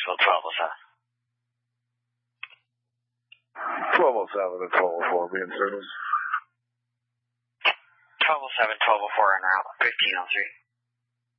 Knoxville 1207. 1207 and 1204 being service. 1207, 1204 en route, 1503.